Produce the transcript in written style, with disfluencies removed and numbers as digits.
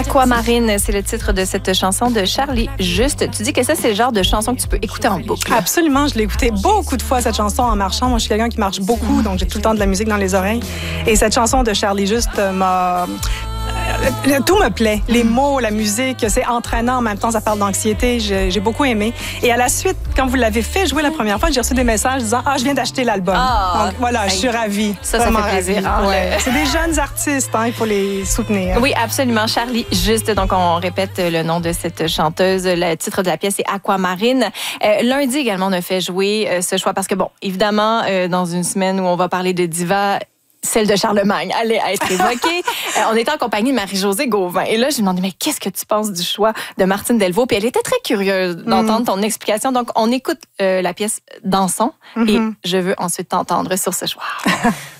Aquamarine, c'est le titre de cette chanson de Charlie Juste. Tu dis que ça, c'est le genre de chanson que tu peux écouter en boucle. Absolument, je l'ai écouté beaucoup de fois, cette chanson, en marchant. Moi, je suis quelqu'un qui marche beaucoup, donc j'ai tout le temps de la musique dans les oreilles. Et cette chanson de Charlie Juste m'a... Tout me plaît. Les mots, la musique, c'est entraînant. En même temps, ça parle d'anxiété. J'ai beaucoup aimé. Et à la suite, quand vous l'avez fait jouer la première fois, j'ai reçu des messages disant « Ah, je viens d'acheter l'album. » Donc voilà, je suis ravie. Ça fait plaisir. Hein, ouais. C'est des jeunes artistes, hein, il faut les soutenir. Oui, absolument. Charlie Juste. Donc, on répète le nom de cette chanteuse. Le titre de la pièce est Aquamarine. Lundi également, on a fait jouer ce choix parce que, bon, évidemment, dans une semaine où on va parler de diva, celle de Charlemagne allait être évoquée. On était en compagnie de Marie-Josée Gauvin. Et là, je lui demandais, mais qu'est-ce que tu penses du choix de Martine Delvaux? Puis elle était très curieuse d'entendre ton explication. Donc, on écoute la pièce Dansons et je veux ensuite t'entendre sur ce choix.